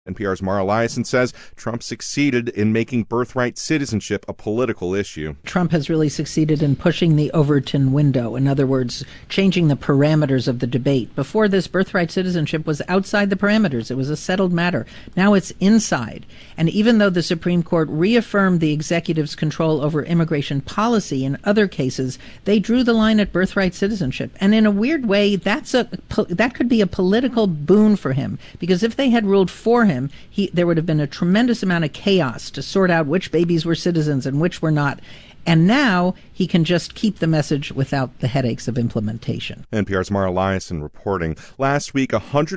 NPR's Mara Liasson says Trump succeeded in making birthright citizenship a political issue. Trump has really succeeded in pushing the Overton window. In other words, changing the parameters of the debate. Before this, birthright citizenship was outside the parameters. It was a settled matter. Now it's inside. And even though the Supreme Court reaffirmed the executive's control over immigration policy in other cases, they drew the line at birthright citizenship. And in a weird way, that could be a political boon for him. Because if they had ruled for him, there would have been a tremendous amount of chaos to sort out which babies were citizens and which were not. And now he can just keep the message without the headaches of implementation. NPR's Mara Liasson reporting. Last week,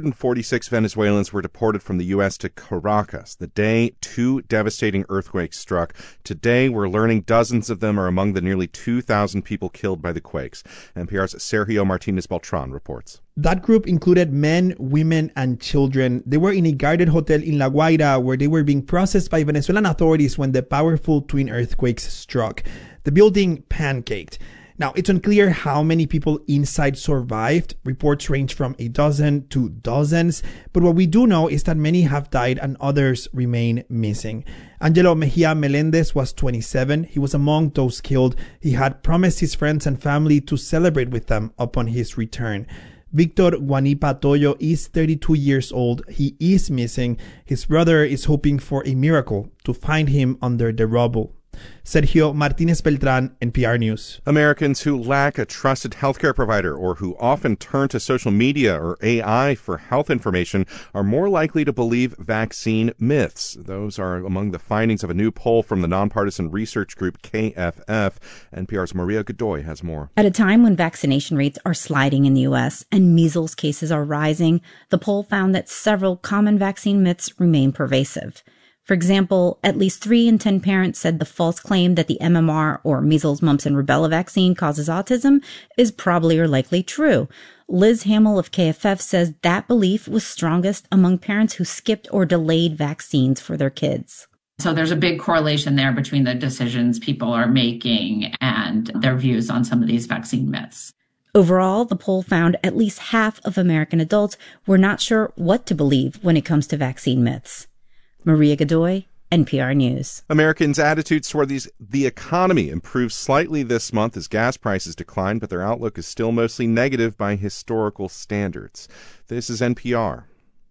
146 Venezuelans were deported from the U.S. to Caracas the day 2 devastating earthquakes struck. Today, we're learning dozens of them are among the nearly 2,000 people killed by the quakes. NPR's Sergio Martinez Beltran reports. That group included men, women, and children. They were in a guarded hotel in La Guaira where they were being processed by Venezuelan authorities when the powerful twin earthquakes struck. The building pancaked. Now, it's unclear how many people inside survived. Reports range from a dozen to dozens. But what we do know is that many have died and others remain missing. Angelo Mejia Melendez was 27. He was among those killed. He had promised his friends and family to celebrate with them upon his return. Victor Guanipa Toyo is 32 years old. He is missing. His brother is hoping for a miracle to find him under the rubble. Sergio Martinez Beltran, NPR News. Americans who lack a trusted healthcare provider or who often turn to social media or AI for health information are more likely to believe vaccine myths. Those are among the findings of a new poll from the nonpartisan research group KFF. NPR's Maria Godoy has more. At a time when vaccination rates are sliding in the U.S. and measles cases are rising, the poll found that several common vaccine myths remain pervasive. For example, at least 3 in 10 parents said the false claim that the MMR, or measles, mumps, and rubella vaccine causes autism is probably or likely true. Liz Hamill of KFF says that belief was strongest among parents who skipped or delayed vaccines for their kids. So there's a big correlation there between the decisions people are making and their views on some of these vaccine myths. Overall, the poll found at least half of American adults were not sure what to believe when it comes to vaccine myths. Maria Godoy, NPR News. Americans' attitudes toward the economy improved slightly this month as gas prices declined, but their outlook is still mostly negative by historical standards. This is NPR.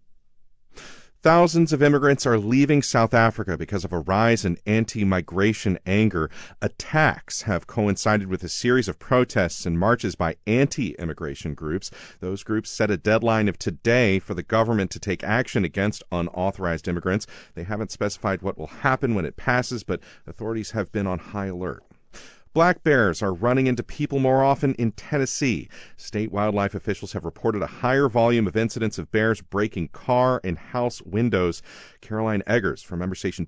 Thousands of immigrants are leaving South Africa because of a rise in anti-migration anger. Attacks have coincided with a series of protests and marches by anti-immigration groups. Those groups set a deadline of today for the government to take action against unauthorized immigrants. They haven't specified what will happen when it passes, but authorities have been on high alert. Black bears are running into people more often in Tennessee. State wildlife officials have reported a higher volume of incidents of bears breaking car and house windows. Caroline Eggers from member station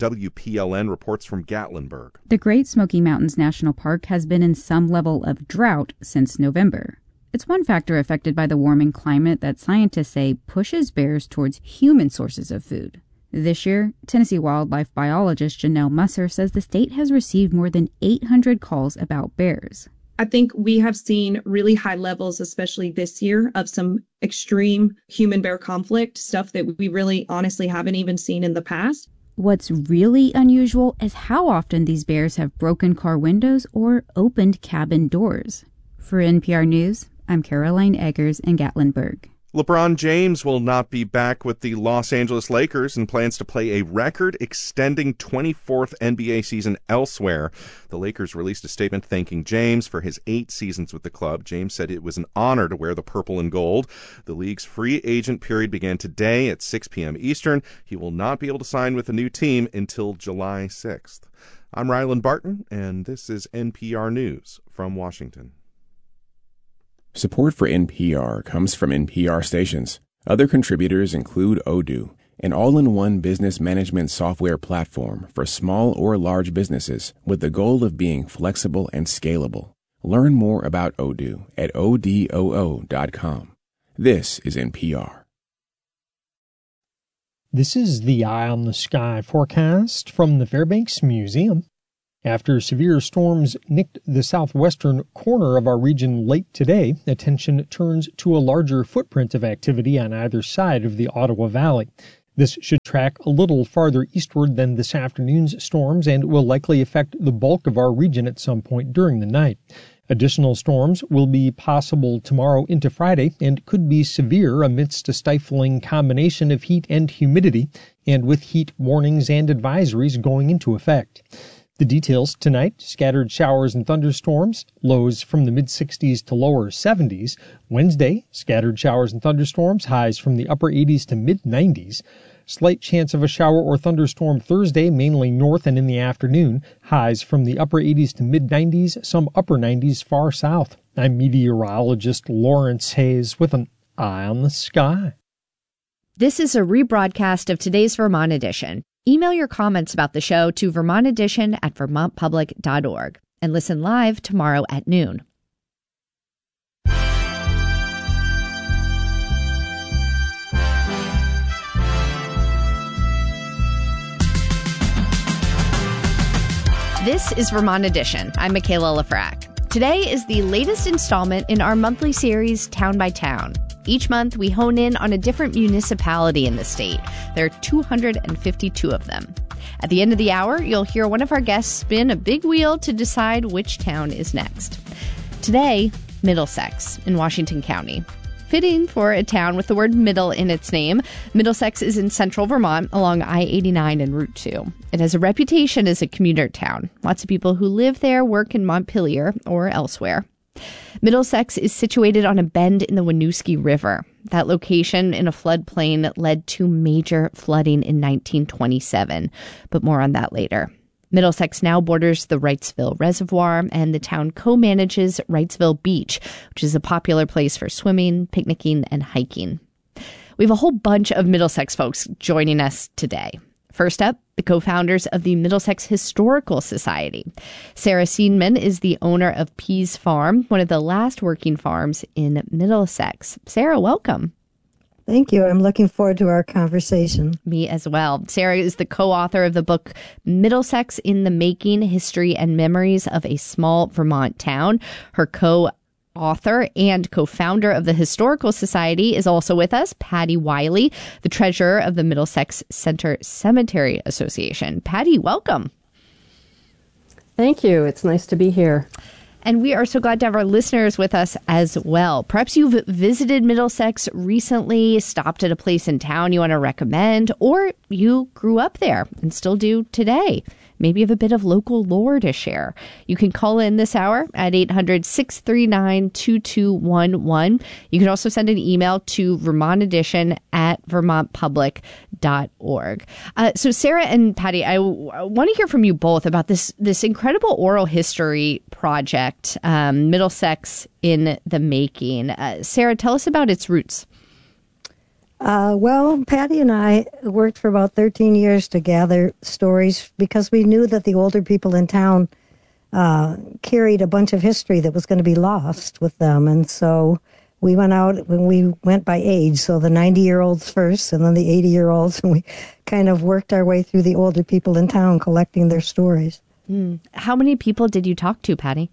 WPLN reports from Gatlinburg. The Great Smoky Mountains National Park has been in some level of drought since November. It's one factor affected by the warming climate that scientists say pushes bears towards human sources of food. This year, Tennessee wildlife biologist Janelle Musser says the state has received more than 800 calls about bears. I think we have seen really high levels, especially this year, of some extreme human-bear conflict, stuff that we really honestly haven't even seen in the past. What's really unusual is how often these bears have broken car windows or opened cabin doors. For NPR News, I'm Caroline Eggers in Gatlinburg. LeBron James will not be back with the Los Angeles Lakers and plans to play a record-extending 24th NBA season elsewhere. The Lakers released a statement thanking James for his 8 seasons with the club. James said it was an honor to wear the purple and gold. The league's free agent period began today at 6 p.m. Eastern. He will not be able to sign with a new team until July 6th. I'm Ryland Barton, and this is NPR News from Washington. Support for NPR comes from NPR stations. Other contributors include Odoo, an all-in-one business management software platform for small or large businesses with the goal of being flexible and scalable. Learn more about Odoo at odoo.com. This is NPR. This is the Eye on the Sky forecast from the Fairbanks Museum. After severe storms nicked the southwestern corner of our region late today, attention turns to a larger footprint of activity on either side of the Ottawa Valley. This should track a little farther eastward than this afternoon's storms and will likely affect the bulk of our region at some point during the night. Additional storms will be possible tomorrow into Friday and could be severe amidst a stifling combination of heat and humidity, and with heat warnings and advisories going into effect. The details tonight: scattered showers and thunderstorms, lows from the mid-60s to lower 70s. Wednesday, scattered showers and thunderstorms, highs from the upper 80s to mid-90s. Slight chance of a shower or thunderstorm Thursday, mainly north and in the afternoon. Highs from the upper 80s to mid-90s, some upper 90s far south. I'm meteorologist Lawrence Hayes with an eye on the sky. This is a rebroadcast of today's Vermont Edition. Email your comments about the show to vermontedition@vermontpublic.org and listen live tomorrow at noon. This is Vermont Edition. I'm Michaela Lafrac. Today is the latest installment in our monthly series, Town by Town. Each month, we hone in on a different municipality in the state. There are 252 of them. At the end of the hour, you'll hear one of our guests spin a big wheel to decide which town is next. Today, Middlesex in Washington County. Fitting for a town with the word middle in its name, Middlesex is in central Vermont along I-89 and Route 2. It has a reputation as a commuter town. Lots of people who live there work in Montpelier or elsewhere. Middlesex is situated on a bend in the Winooski River. That location in a floodplain led to major flooding in 1927, but more on that later. Middlesex now borders the Wrightsville Reservoir, and the town co-manages Wrightsville Beach, which is a popular place for swimming, picnicking, and hiking. We have a whole bunch of Middlesex folks joining us today. First up, the co-founders of the Middlesex Historical Society. Sarah Seidman is the owner of Pease Farm, one of the last working farms in Middlesex. Sarah, welcome. Thank you. I'm looking forward to our conversation. Me as well. Sarah is the co-author of the book Middlesex in the Making: History and Memories of a Small Vermont Town. Her co-author and co-founder of the Historical Society is also with us, Patty Wiley, the treasurer of the Middlesex Center Cemetery Association. Patty, welcome. Thank you. It's nice to be here. And we are so glad to have our listeners with us as well. Perhaps you've visited Middlesex recently, stopped at a place in town you want to recommend, or you grew up there and still do today. Maybe you have a bit of local lore to share. You can call in this hour at 800-639-2211. You can also send an email to vermontedition@vermontpublic.org. So Sarah and Patty, I want to hear from you both about this incredible oral history project, Middlesex in the Making. Sarah, tell us about its roots. Well, Patty and I worked for about 13 years to gather stories because we knew that the older people in town carried a bunch of history that was going to be lost with them. And so we went out when we went by age, so the 90-year-olds first and then the 80-year-olds, and we kind of worked our way through the older people in town collecting their stories. How many people did you talk to, Patty?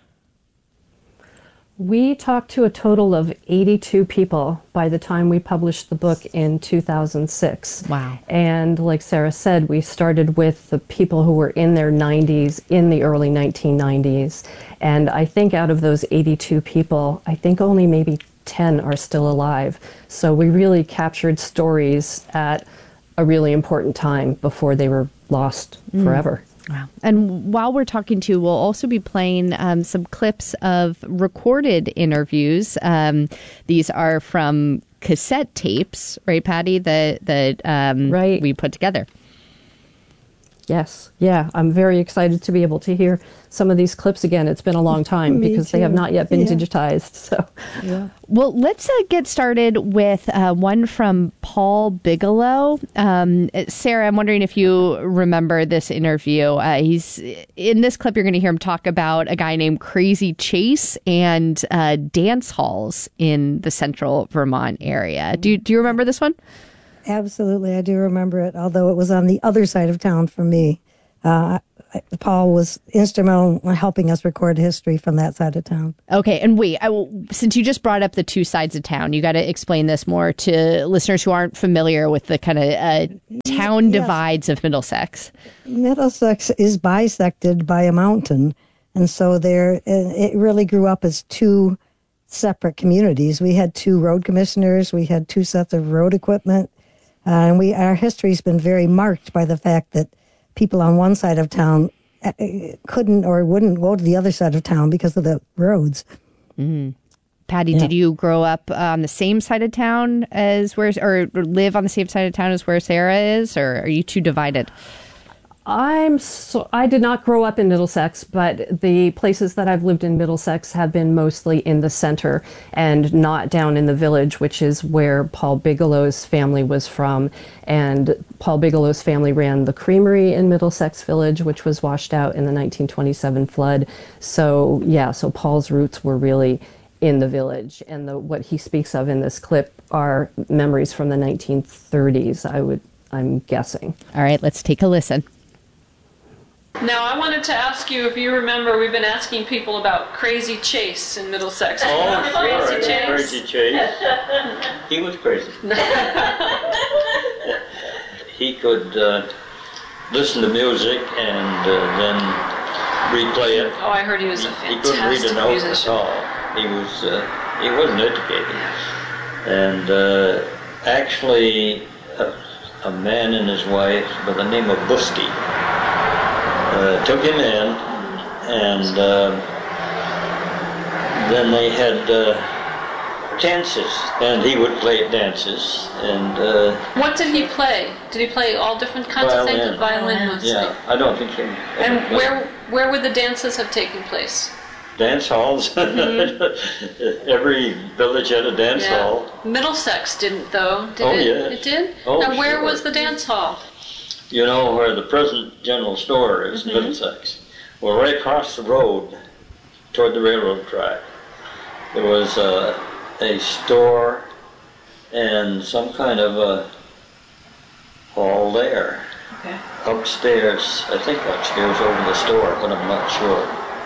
We talked to a total of 82 people by the time we published the book in 2006. Wow. And like Sarah said, we started with the people who were in their 90s in the early 1990s. And I think out of those 82 people, I think only maybe 10 are still alive. So we really captured stories at a really important time before they were lost forever. Wow. And while we're talking to, we'll also be playing some clips of recorded interviews. These are from cassette tapes, right, Patty, that right. we put together. Yes. Yeah. I'm very excited to be able to hear some of these clips again. It's been a long time because they have not yet been digitized. So, yeah. Well, let's get started with one from Paul Bigelow. Sarah, I'm wondering if you remember this interview. He's in this clip. You're going to hear him talk about a guy named Crazy Chase and dance halls in the central Vermont area. Do you remember this one? Absolutely, I do remember it, although it was on the other side of town from me. Paul was instrumental in helping us record history from that side of town. Okay, and wait, since you just brought up the two sides of town, you got to explain this more to listeners who aren't familiar with the kind of town divides of Middlesex. Middlesex is bisected by a mountain, and so it really grew up as two separate communities. We had two road commissioners, we had two sets of road equipment, and our history's been very marked by the fact that people on one side of town couldn't or wouldn't go to the other side of town because of the roads. Mm. Patty, did you grow up on the same side of town or live on the same side of town as where Sarah is, or are you two divided? I did not grow up in Middlesex, but the places that I've lived in Middlesex have been mostly in the center and not down in the village, which is where Paul Bigelow's family was from. And Paul Bigelow's family ran the creamery in Middlesex Village, which was washed out in the 1927 flood. So Paul's roots were really in the village. And what he speaks of in this clip are memories from the 1930s, I'm guessing. All right, let's take a listen. Now, I wanted to ask you if you remember, we've been asking people about Crazy Chase in Middlesex. Crazy Chase. Crazy Chase. He was crazy. He could listen to music and then replay it. Oh, I heard he was a fantastic musician. He couldn't read a note at all. He wasn't educated. And actually, a man and his wife by the name of Buski took him in, and then they had dances, and he would play dances. And what did he play? Did he play all different kinds of things? Violin mostly. Yeah, I don't think he. And where would the dances have taken place? Dance halls. Mm-hmm. Every village had a dance hall. Middlesex didn't, though. Did it? Yes. It did? Oh, now, where was the dance hall? You know where the present general store is, Middlesex. Well, right across the road toward the railroad track, there was a store and some kind of a hall there. Okay. Upstairs, I think upstairs over the store, but I'm not sure.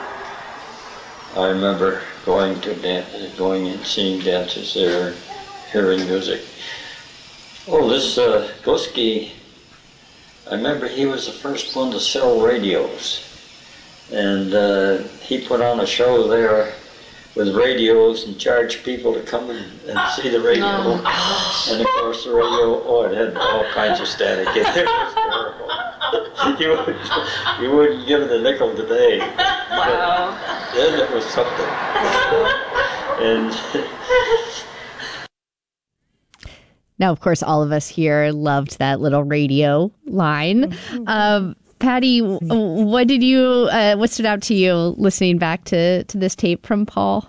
I remember going and seeing dances there, hearing music. Oh, this Buski, I remember he was the first one to sell radios. And he put on a show there with radios and charged people to come and see the radio. Oh. And of course the radio, it had all kinds of static in there. It was terrible. You wouldn't give it a nickel today. Wow. Then it was something. And now, of course, all of us here loved that little radio line. Patty, what stood out to you listening back to this tape from Paul?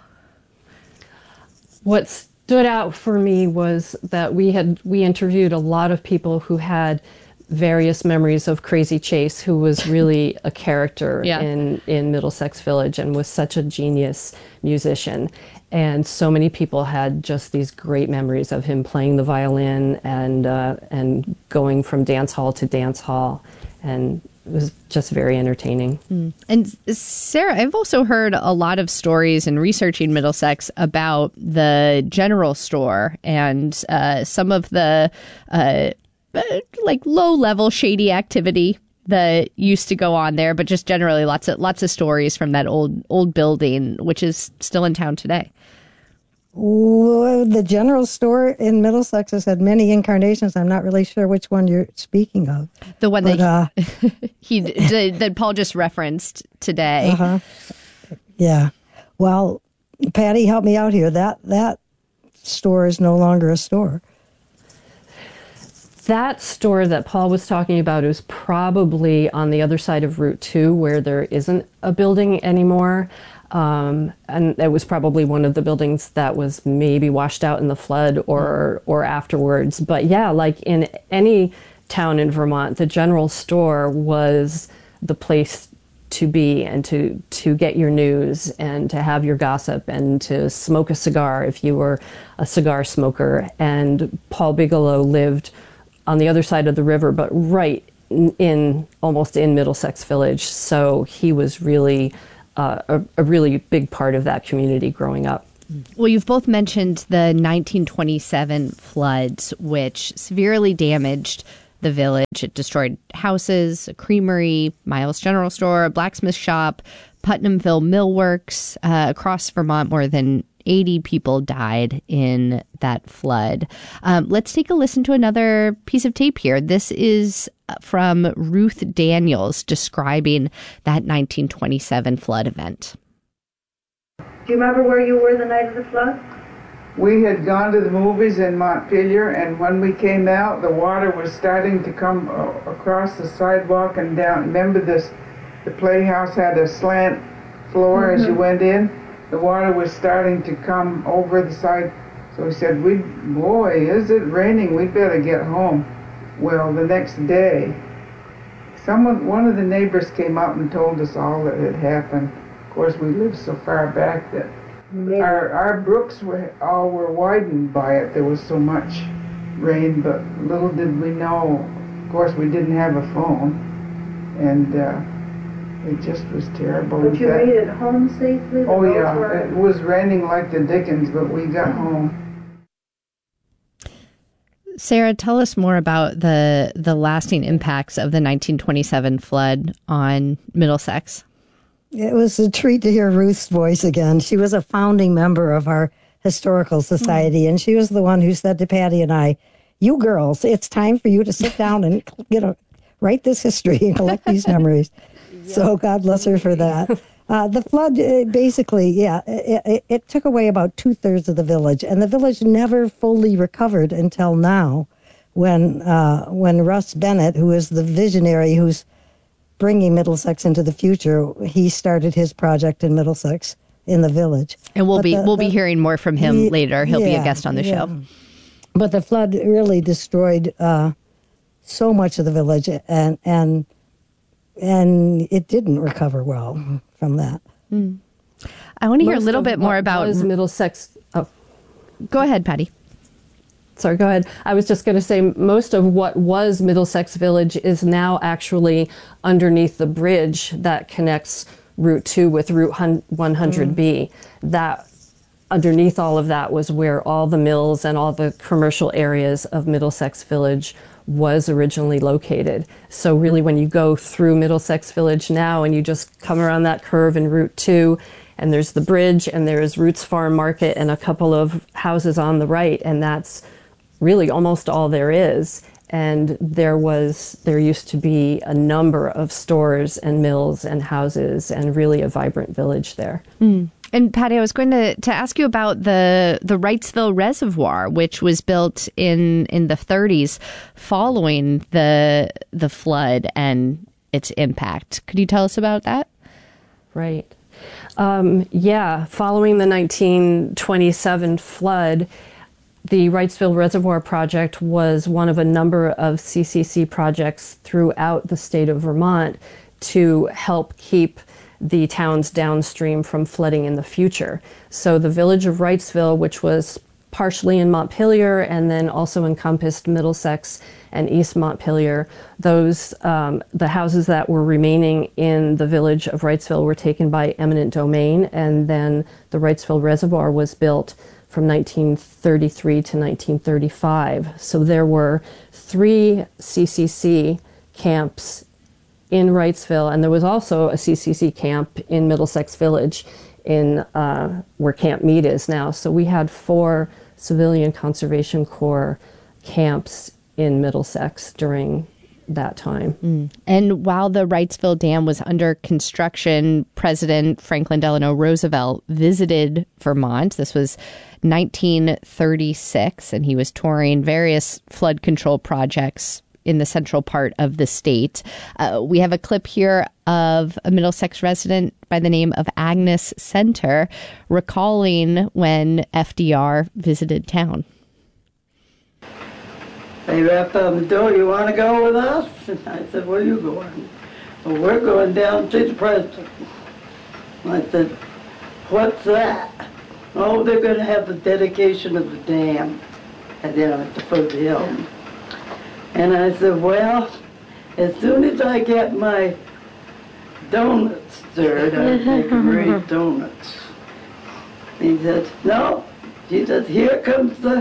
What stood out for me was that we interviewed a lot of people who had various memories of Crazy Chase, who was really a character in Middlesex Village and was such a genius musician. And so many people had just these great memories of him playing the violin and going from dance hall to dance hall. And it was just very entertaining. Mm. And Sarah, I've also heard a lot of stories in researching Middlesex about the general store and some of the low-level shady activity that used to go on there, but just generally lots of stories from that old building, which is still in town today. Well, the general store in Middlesex has had many incarnations. I'm not really sure which one you're speaking of. The one that that Paul just referenced today. Uh-huh. Yeah. Well, Patty, help me out here. That store is no longer a store. That store that Paul was talking about is probably on the other side of Route 2, where there isn't a building anymore. And it was probably one of the buildings that was maybe washed out in the flood or afterwards. But yeah, like in any town in Vermont, the general store was the place to be and to get your news and to have your gossip and to smoke a cigar if you were a cigar smoker. And Paul Bigelow lived on the other side of the river, but right almost in Middlesex Village. So he was really a really big part of that community growing up. Well, you've both mentioned the 1927 floods, which severely damaged the village. It destroyed houses, a creamery, Miles General Store, a blacksmith shop, Putnamville Millworks. Across Vermont, more than 80 people died in that flood. Let's take a listen to another piece of tape here. This is from Ruth Daniels describing that 1927 flood event. Do you remember where you were the night of the flood? We had gone to the movies in Montpelier, and when we came out, the water was starting to come across the sidewalk and down. Remember this? The playhouse had a slant floor as you went in. The water was starting to come over the side. So we said, boy, is it raining? We'd better get home. Well, the next day, one of the neighbors came up and told us all that had happened. Of course, we lived so far back that our brooks were widened by it. There was so much rain, but little did we know. Of course, we didn't have a phone, and it just was terrible. But you made it home safely? Oh yeah, it was raining like the dickens, but we got home. Sarah, tell us more about the lasting impacts of the 1927 flood on Middlesex. It was a treat to hear Ruth's voice again. She was a founding member of our historical society, and she was the one who said to Patty and I, "You girls, it's time for you to sit down and write this history and collect these memories." So God bless her for that. The flood, basically, it took away about 2/3 of the village, and the village never fully recovered until now, when Russ Bennett, who is the visionary who's bringing Middlesex into the future, he started his project in Middlesex in the village. And we'll be hearing more from him later. He'll be a guest on the show. But the flood really destroyed so much of the village, and it didn't recover well from that. I want to hear a little bit more about Middlesex. Oh, go ahead, Patty. Sorry, go ahead. I was just going to say most of what was Middlesex Village is now actually underneath the bridge that connects Route 2 with Route 100B. That underneath all of that was where all the mills and all the commercial areas of Middlesex Village was originally located. So really when you go through Middlesex Village now and you just come around that curve in Route 2, and there's the bridge and there's Roots Farm Market and a couple of houses on the right, and that's really almost all there is. And there used to be a number of stores and mills and houses and really a vibrant village there. And Patty, I was going to ask you about the Wrightsville Reservoir, which was built in the 30s following the flood and its impact. Could you tell us about that? Right. Following the 1927 flood, the Wrightsville Reservoir project was one of a number of CCC projects throughout the state of Vermont to help keep the towns downstream from flooding in the future. So the village of Wrightsville, which was partially in Montpelier and then also encompassed Middlesex and East Montpelier, those the houses that were remaining in the village of Wrightsville were taken by eminent domain, and then the Wrightsville Reservoir was built from 1933 to 1935. So there were 3 CCC camps in Wrightsville, and there was also a CCC camp in Middlesex Village in where Camp Meade is now. So we had 4 Civilian Conservation Corps camps in Middlesex during that time. And while the Wrightsville Dam was under construction, President Franklin Delano Roosevelt visited Vermont. This was 1936, and he was touring various flood control projects in the central part of the state. We have a clip here of a Middlesex resident by the name of Agnes Center recalling when FDR visited town. They rapped on the door, "You want to go with us?" And I said, "Where are you going?" "Well, we're going down to the president." I said, "What's that?" "Oh, they're going to have the dedication of the dam at the foot of the hill." And I said, "Well, As soon as I get my donuts stirred, I make great donuts. He said, no. He said, here comes the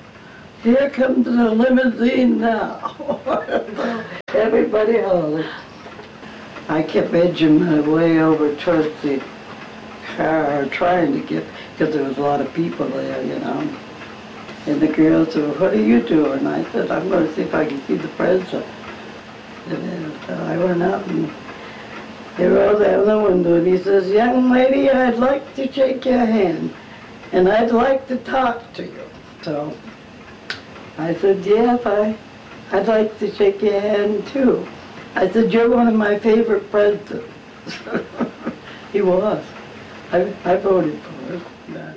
limousine now. Everybody hollered. I kept edging my way over towards the car, trying to get, because there was a lot of people there, you know. And the girl said, what are you doing? I said, I'm going to see if I can see the president. And then I went out and he rose out the window and he says, young lady, I'd like to shake your hand and I'd like to talk to you. So I said, yes, I'd like to shake your hand too. I said, you're one of my favorite presidents. He was. I voted for him.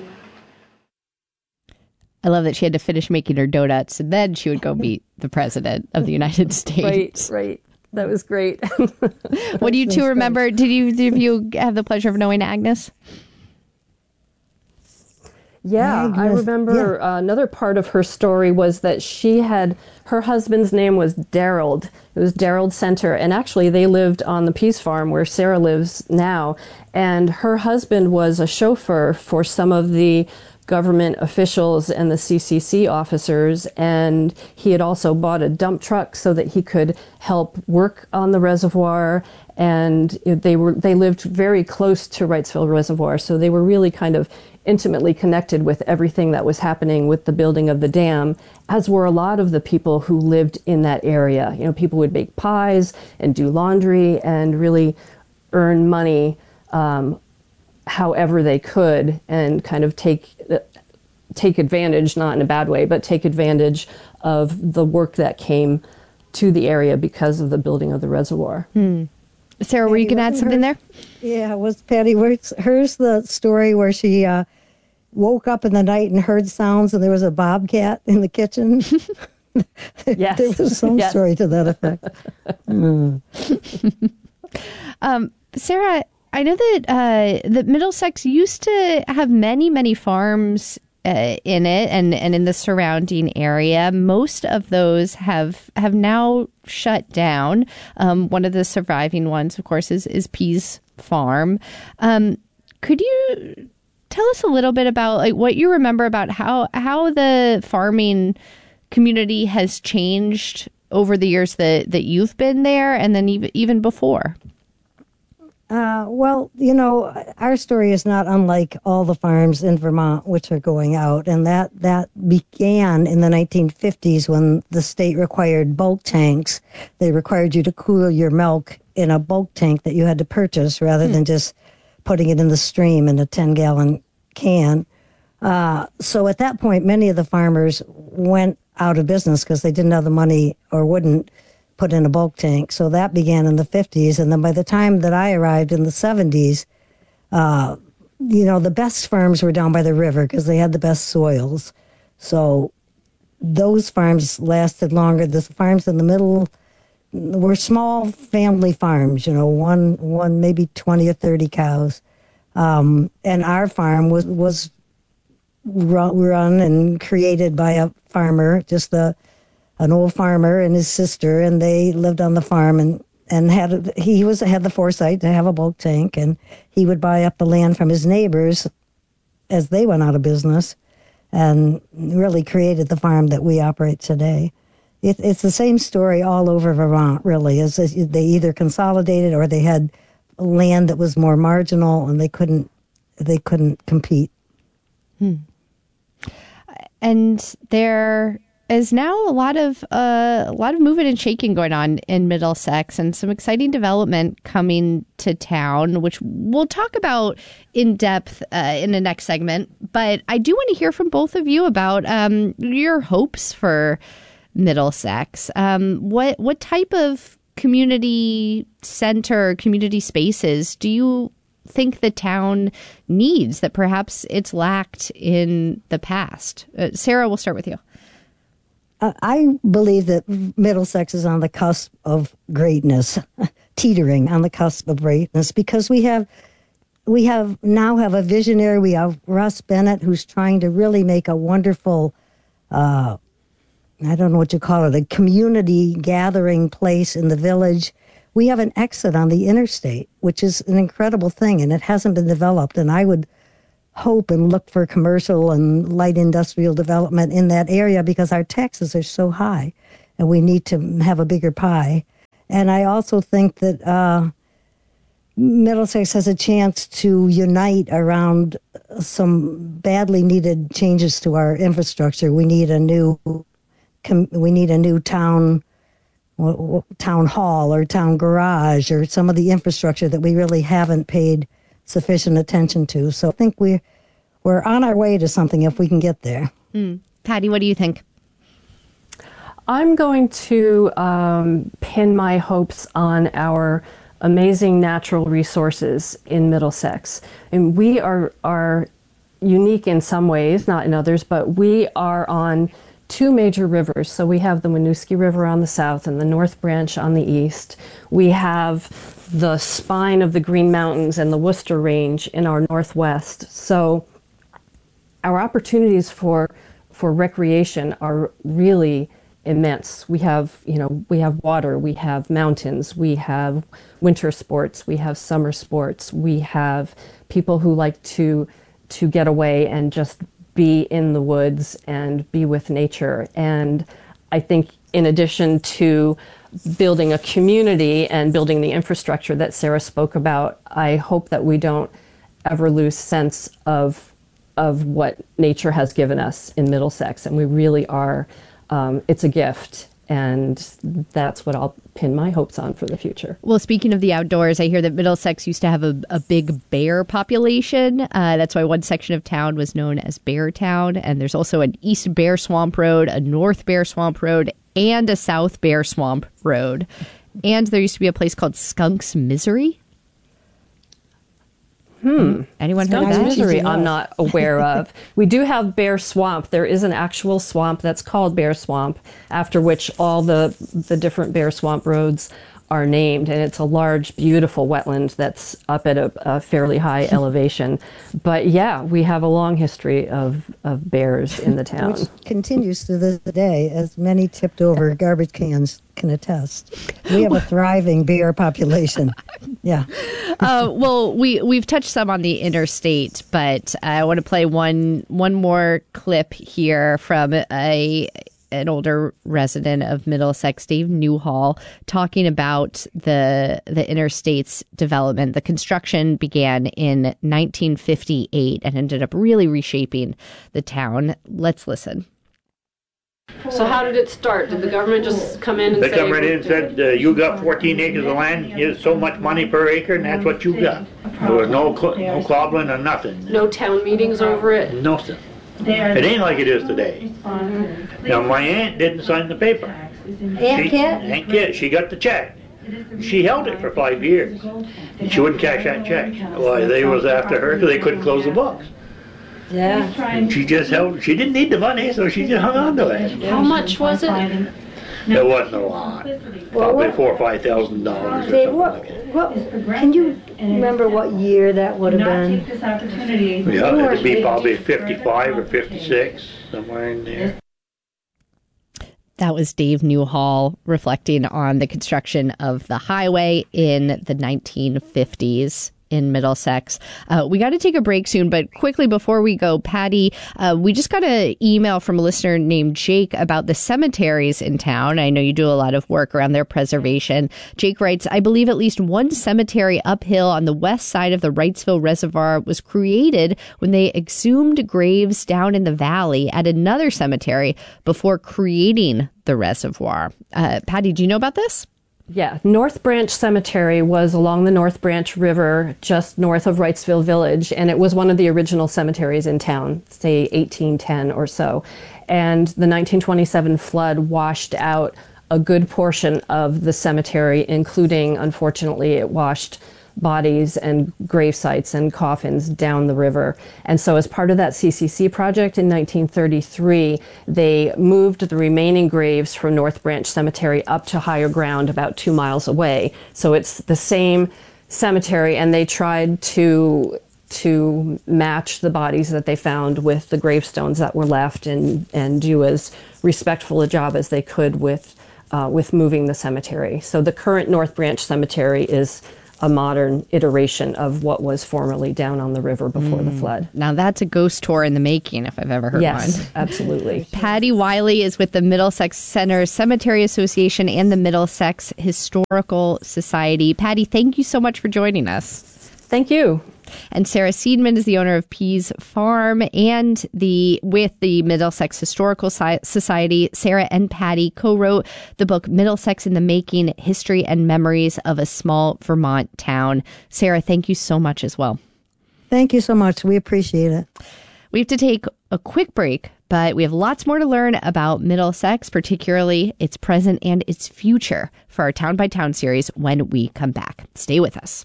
I love that she had to finish making her donuts and then she would go meet the president of the United States. Right. That was great. What do you two remember? Did you have the pleasure of knowing Agnes? Yeah, I remember another part of her story was that her husband's name was Daryl. It was Daryl Center, and actually they lived on the Peace Farm where Sarah lives now, and her husband was a chauffeur for some of the government officials and the CCC officers, and he had also bought a dump truck so that he could help work on the reservoir, and they lived very close to Wrightsville Reservoir, so they were really kind of intimately connected with everything that was happening with the building of the dam, as were a lot of the people who lived in that area. You know, people would bake pies and do laundry and really earn money however they could, and kind of take advantage, not in a bad way, but take advantage of the work that came to the area because of the building of the reservoir. Sarah, were you going to add something there? Yeah, it was Patty. Hers the story where she woke up in the night and heard sounds and there was a bobcat in the kitchen. Yes. There was some story to that effect. Sarah, I know that Middlesex used to have many farms in it and in the surrounding area. Most of those have now shut down. One of the surviving ones, of course, is Pease Farm. Could you tell us a little bit about what you remember about how the farming community has changed over the years that you've been there, and then even before? Well, you know, our story is not unlike all the farms in Vermont which are going out, and that began in the 1950s when the state required bulk tanks. They required you to cool your milk in a bulk tank that you had to purchase rather than just putting it in the stream in a 10-gallon can. So at that point, many of the farmers went out of business because they didn't have the money or wouldn't put in a bulk tank. So that began in the 50s. And then by the time that I arrived in the 70s, you know, the best farms were down by the river because they had the best soils. So those farms lasted longer. The farms in the middle were small family farms, you know, one maybe 20 or 30 cows. And our farm was run and created by a farmer, just an old farmer and his sister, and they lived on the farm and had the foresight to have a bulk tank, and he would buy up the land from his neighbors as they went out of business, and really created the farm that we operate today. It's the same story all over Vermont, really. Is they either consolidated or they had land that was more marginal and they couldn't compete. And there is now a lot of moving and shaking going on in Middlesex, and some exciting development coming to town, which we'll talk about in depth in the next segment. But I do want to hear from both of you about your hopes for Middlesex. What type of community center, community spaces do you think the town needs that perhaps it's lacked in the past? Sarah, we'll start with you. I believe that Middlesex is on the cusp of greatness, teetering on the cusp of greatness, because we have a visionary. We have Russ Bennett, who's trying to really make a wonderful I don't know what you call it, a community gathering place in the village. We have an exit on the interstate, which is an incredible thing, and it hasn't been developed. And I would hope and look for commercial and light industrial development in that area because our taxes are so high, and we need to have a bigger pie. And I also think that Middlesex has a chance to unite around some badly needed changes to our infrastructure. We need a new town hall or town garage or some of the infrastructure that we really haven't paid sufficient attention to. So I think we're on our way to something if we can get there. Patty, what do you think? I'm going to pin my hopes on our amazing natural resources in Middlesex. And we are unique in some ways, not in others, but we are on two major rivers. So we have the Winooski River on the south and the North Branch on the east. We have the spine of the Green Mountains and the Worcester Range in our northwest. So our opportunities for recreation are really immense. We have water, we have mountains, we have winter sports, we have summer sports, we have people who like to get away and just be in the woods and be with nature. And I think in addition to building a community and building the infrastructure that Sarah spoke about, I hope that we don't ever lose sense of what nature has given us in Middlesex. And we really are, it's a gift. And that's what I'll pin my hopes on for the future. Well, speaking of the outdoors, I hear that Middlesex used to have a big bear population. That's why one section of town was known as Bear Town. And there's also an East Bear Swamp Road, a North Bear Swamp Road, and a South Bear Swamp Road. And there used to be a place called Skunk's Misery. Anyone heard of that? Misery I'm not aware of. We do have Bear Swamp. There is an actual swamp that's called Bear Swamp, after which all the different Bear Swamp roads are named, and it's a large, beautiful wetland that's up at a fairly high elevation. But yeah, we have a long history of bears in the town. Which continues to this day, as many tipped over garbage cans can attest. We have a thriving bear population. Yeah. Well, we've touched some on the interstate, but I want to play one more clip here from an older resident of Middlesex, Dave Newhall, talking about the interstate's development. The construction began in 1958 and ended up really reshaping the town. Let's listen. So how did it start? Did the government just come in and say... They come right in and said, you got 14 acres of land, here's so much money per acre, and that's what you got. There was no clobbling or nothing. No town meetings over it? Nothing. It ain't like it is today. Now, my aunt didn't sign the paper. Aunt Kit, she got the check. She held it for 5 years. And she wouldn't cash that check. Why, they was after her because they couldn't close the books. Yeah. And she just held, she didn't need the money, so she just hung on to it. How much was it? It wasn't a lot. Probably $4,000 or $5,000 Dave, or something like that. Can you remember what year that would have been? Yeah, it'd be probably 55 or 56, somewhere in there. That was Dave Newhall reflecting on the construction of the highway in the 1950s. In Middlesex. We got to take a break soon, but quickly before we go, Patty, we just got an email from a listener named Jake about the cemeteries in town. I know you do a lot of work around their preservation. Jake writes, I believe at least one cemetery uphill on the west side of the Wrightsville Reservoir was created when they exhumed graves down in the valley at another cemetery before creating the reservoir. Patty, do you know about this? Yeah, North Branch Cemetery was along the North Branch River, just north of Wrightsville Village, and it was one of the original cemeteries in town, say 1810 or so. And the 1927 flood washed out a good portion of the cemetery, including, unfortunately, it washed bodies and grave sites and coffins down the river. And so as part of that CCC project in 1933, they moved the remaining graves from North Branch Cemetery up to higher ground about 2 miles away. So it's the same cemetery, and they tried to to match the bodies that they found with the gravestones that were left, and do as respectful a job as they could with moving the cemetery. So the current North Branch Cemetery is a modern iteration of what was formerly down on the river before the flood. Now that's a ghost tour in the making, if I've ever heard one. Yes, absolutely. Patty Wiley is with the Middlesex Center Cemetery Association and the Middlesex Historical Society. Patty, thank you so much for joining us. Thank you. And Sarah Seidman is the owner of Pease Farm and with the Middlesex Historical Society. Sarah and Patty co-wrote the book Middlesex in the Making, History and Memories of a Small Vermont Town. Sarah, thank you so much as well. Thank you so much. We appreciate it. We have to take a quick break, but we have lots more to learn about Middlesex, particularly its present and its future, for our Town by Town series when we come back. Stay with us.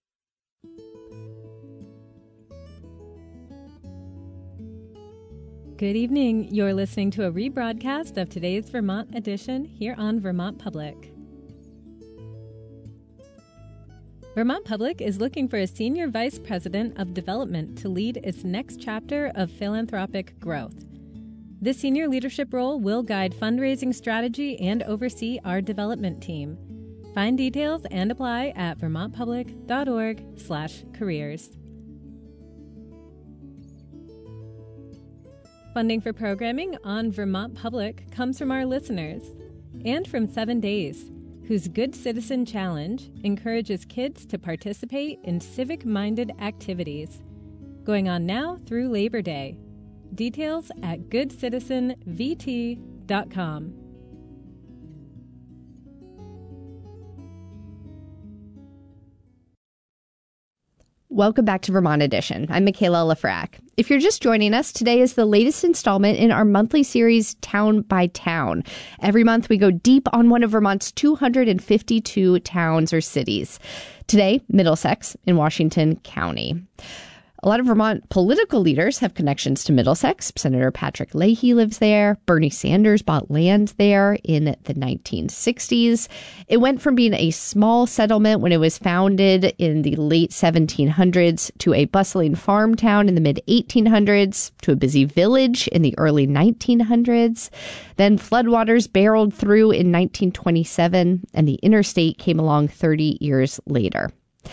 Good evening. You're listening to a rebroadcast of today's Vermont edition here on Vermont Public. Vermont Public is looking for a Senior Vice President of Development to lead its next chapter of philanthropic growth. This senior leadership role will guide fundraising strategy and oversee our development team. Find details and apply at vermontpublic.org/careers. Funding for programming on Vermont Public comes from our listeners and from 7 Days, whose Good Citizen Challenge encourages kids to participate in civic-minded activities, going on now through Labor Day. Details at goodcitizenvt.com. Welcome back to Vermont Edition. I'm Michaela Lafrac. If you're just joining us, today is the latest installment in our monthly series, Town by Town. Every month, we go deep on one of Vermont's 252 towns or cities. Today, Middlesex in Washington County. A lot of Vermont political leaders have connections to Middlesex. Senator Patrick Leahy lives there. Bernie Sanders bought land there in the 1960s. It went from being a small settlement when it was founded in the late 1700s to a bustling farm town in the mid-1800s to a busy village in the early 1900s. Then floodwaters barreled through in 1927, and the interstate came along 30 years later.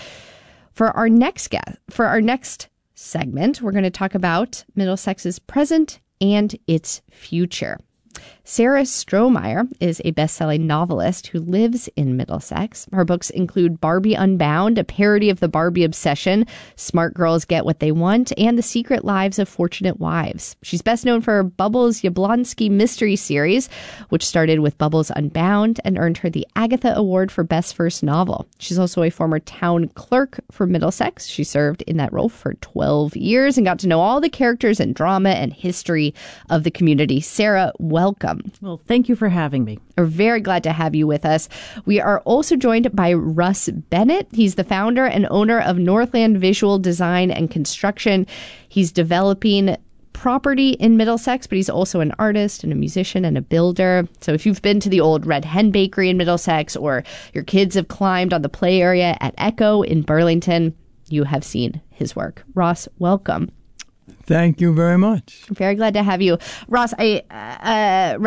For our next segment, we're going to talk about Middlesex's present and its future. Sarah Strohmeyer is a best-selling novelist who lives in Middlesex. Her books include Barbie Unbound, a parody of the Barbie obsession, Smart Girls Get What They Want, and The Secret Lives of Fortunate Wives. She's best known for Bubbles Yablonsky mystery series, which started with Bubbles Unbound and earned her the Agatha Award for Best First Novel. She's also a former town clerk for Middlesex. She served in that role for 12 years and got to know all the characters and drama and history of the community. Sarah, welcome. Well, thank you for having me. We're very glad to have you with us. We are also joined by Russ Bennett. He's the founder and owner of Northland Visual Design and Construction. He's developing property in Middlesex, but he's also an artist and a musician and a builder. So if you've been to the old Red Hen Bakery in Middlesex, or your kids have climbed on the play area at Echo in Burlington, you have seen his work. Ross, welcome. Thank you very much. I'm very glad to have you. Russ, I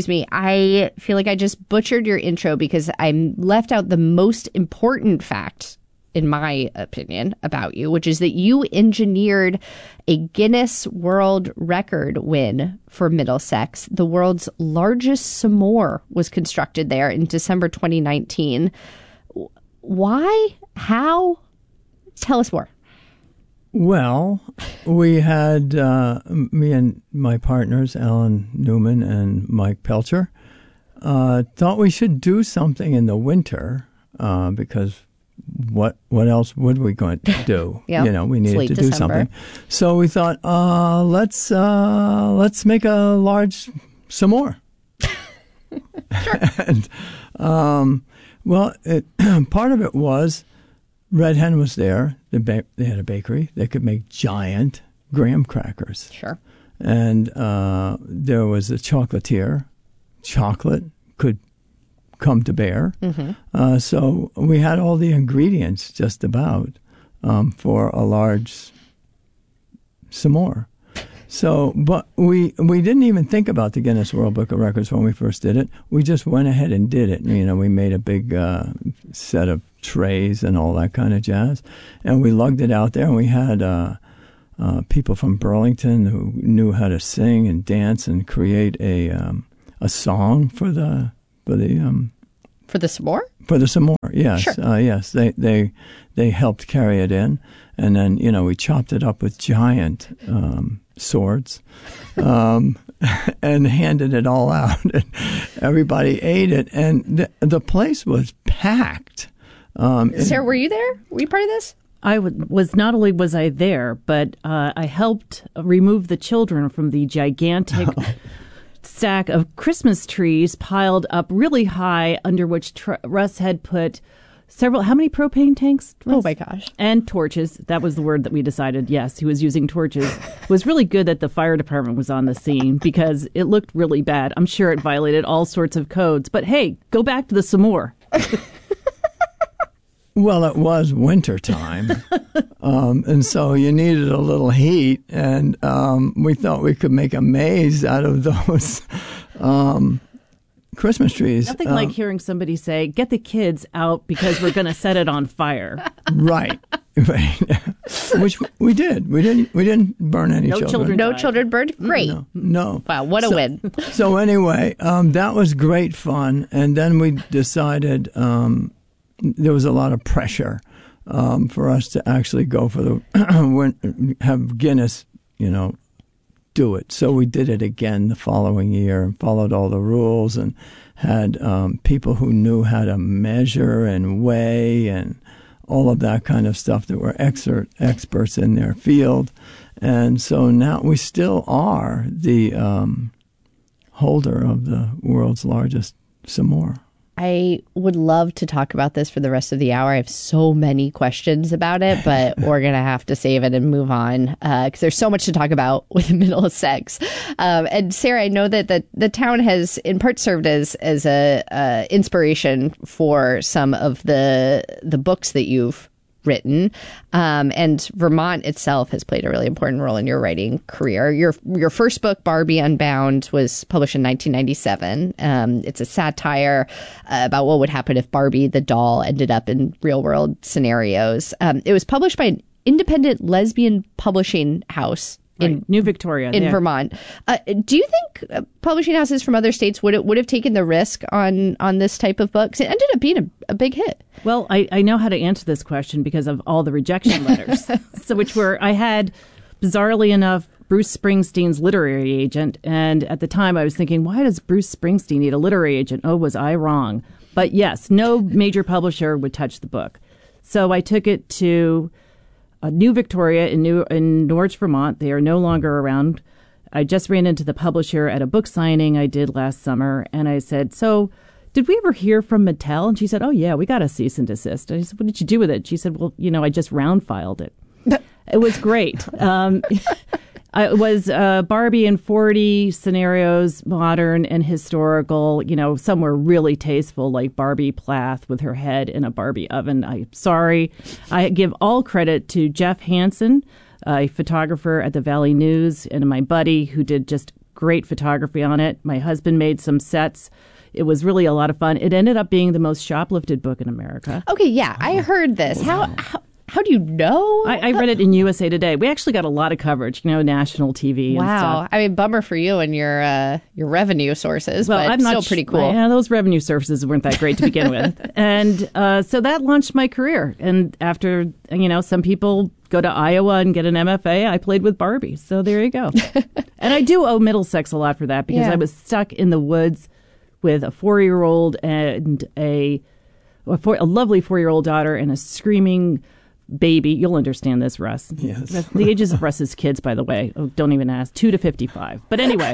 feel like I just butchered your intro because I left out the most important fact, in my opinion, about you, which is that you engineered a Guinness World Record win for Middlesex. The world's largest s'more was constructed there in December 2019. Why? How? Tell us more. Well, we had, me and my partners, Alan Newman and Mike Pelcher, thought we should do something in the winter because what else would we going to do? Yep. You know, we needed to do December. something. So we thought, let's make a large s'more. Sure. And, part of it was Red Hen was there. They had a bakery. They could make giant graham crackers. Sure. And there was a chocolatier. Chocolate could come to bear. Mm-hmm. So we had all the ingredients just about for a large some more. So, but we didn't even think about the Guinness World Book of Records when we first did it. We just went ahead and did it. You know, we made a big set of trays and all that kind of jazz, and we lugged it out there. And we had people from Burlington who knew how to sing and dance and create a song for the s'more. For the s'more, yes, Sure. Yes. They helped carry it in, and then we chopped it up with giant swords, and handed it all out. And everybody ate it, and the place was packed. Sarah, were you there? Were you part of this? I was not only was I there, but I helped remove the children from the gigantic stack of Christmas trees piled up really high, under which Russ had put several. How many propane tanks, Russ? Oh my gosh! And torches. That was the word that we decided. Yes, he was using torches. It was really good that the fire department was on the scene because it looked really bad. I'm sure it violated all sorts of codes. But hey, go back to the s'more. Well, it was wintertime, and so you needed a little heat, and we thought we could make a maze out of those Christmas trees. Nothing like hearing somebody say, "Get the kids out because we're going to set it on fire." Right. Which we did. We didn't burn any children. No children burned. Great. No. Wow, what a win. So anyway, that was great fun, and then we decided. There was a lot of pressure for us to actually go for have Guinness, do it. So we did it again the following year and followed all the rules and had people who knew how to measure and weigh and all of that kind of stuff that were experts in their field. And so now we still are the holder of the world's largest s'more. I would love to talk about this for the rest of the hour. I have so many questions about it, but we're going to have to save it and move on because there's so much to talk about with Middlesex. And Sarah, I know that the town has in part served as a inspiration for some of the books that you've written, and Vermont itself has played a really important role in your writing career. Your first book, Barbie Unbound, was published in 1997. It's a satire about what would happen if Barbie the doll ended up in real world scenarios. It was published by an independent lesbian publishing house in New Victoria in Vermont. Do you think publishing houses from other states would have taken the risk on this type of books? It ended up being a big hit. Well, I know how to answer this question because of all the rejection letters. I had, bizarrely enough, Bruce Springsteen's literary agent. And at the time I was thinking, why does Bruce Springsteen need a literary agent? Oh, was I wrong? But yes, no major publisher would touch the book. So I took it to New Victoria in Norwich, Vermont. They are no longer around. I just ran into the publisher at a book signing I did last summer, and I said, so did we ever hear from Mattel? And she said, oh, yeah, we got a cease and desist. I said, what did you do with it? She said, well, I just round filed it. It was great. It was Barbie in 40 scenarios, modern and historical. Some were really tasteful, like Barbie Plath with her head in a Barbie oven. I'm sorry. I give all credit to Jeff Hansen, a photographer at the Valley News, and my buddy who did just great photography on it. My husband made some sets. It was really a lot of fun. It ended up being the most shoplifted book in America. Okay, yeah, I heard this. How do you know? I read it in USA Today. We actually got a lot of coverage, national TV and wow. stuff. I mean, bummer for you and your revenue sources, but still pretty cool. Yeah, those revenue sources weren't that great to begin with. And so that launched my career. And after, some people go to Iowa and get an MFA, I played with Barbie. So there you go. And I do owe Middlesex a lot for that because I was stuck in the woods with a 4-year-old and a lovely 4-year-old daughter and a screaming baby. You'll understand this, Russ. Yes. The ages of Russ's kids, by the way. Oh, don't even ask. 2 to 55. But anyway,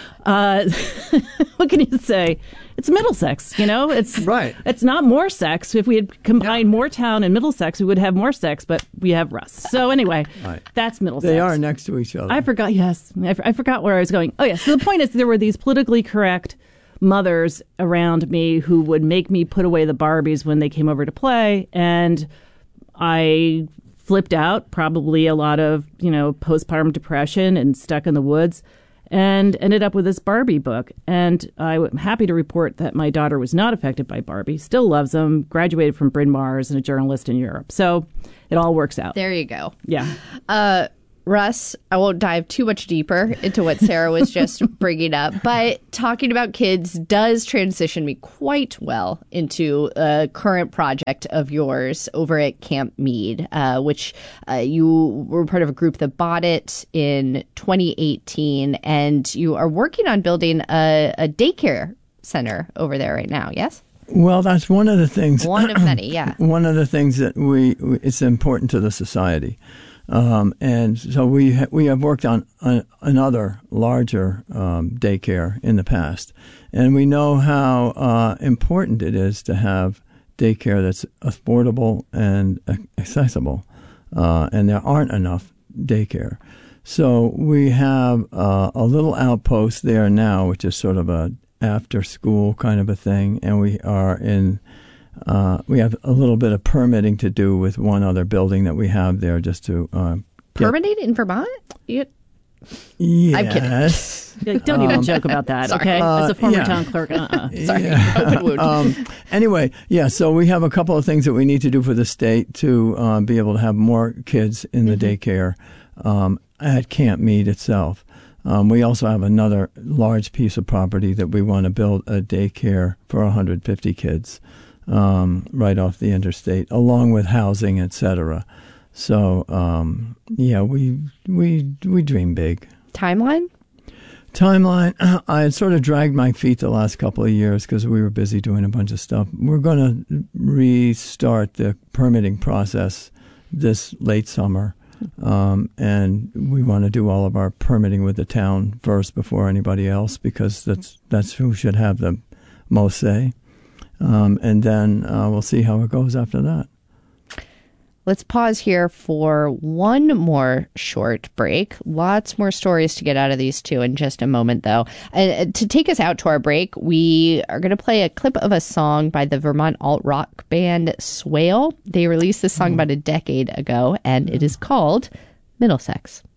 what can you say? It's Middlesex, It's right. It's not more sex. If we had combined Moortown and Middlesex, we would have more sex, but we have Russ. So anyway, That's Middlesex. They are next to each other. I forgot, yes. I forgot where I was going. Oh, yes. So the point is there were these politically correct mothers around me who would make me put away the Barbies when they came over to play, and I flipped out, probably a lot of, postpartum depression and stuck in the woods, and ended up with this Barbie book. And I'm happy to report that my daughter was not affected by Barbie, still loves them, graduated from Bryn Mawr and a journalist in Europe. So it all works out. There you go. Yeah. Russ, I won't dive too much deeper into what Sarah was just bringing up, but talking about kids does transition me quite well into a current project of yours over at Camp Meade, which you were part of a group that bought it in 2018, and you are working on building a daycare center over there right now, yes? Well, that's one of the things. One of many, yeah. One of the things that it's important to the society. And so we have worked on another larger daycare in the past, and we know how important it is to have daycare that's affordable and accessible, and there aren't enough daycare. So we have a little outpost there now, which is sort of a after school kind of a thing, and we are in. We have a little bit of permitting to do with one other building that we have there just to permitting in Vermont? Yes. I'm kidding. Don't even joke about that, okay? As a former town clerk, Sorry. Anyway, so we have a couple of things that we need to do for the state to be able to have more kids in the daycare at Camp Meade itself. We also have another large piece of property that we want to build a daycare for 150 kids. Right off the interstate, along with housing, etc. So, we dream big. Timeline? I had sort of dragged my feet the last couple of years because we were busy doing a bunch of stuff. We're going to restart the permitting process this late summer, and we want to do all of our permitting with the town first before anybody else, because that's who should have the most say. And then we'll see how it goes after that. Let's pause here for one more short break. Lots more stories to get out of these two in just a moment, though. To take us out to our break, we are going to play a clip of a song by the Vermont alt-rock band Swale. They released this song about a decade ago, and it is called Middlesex.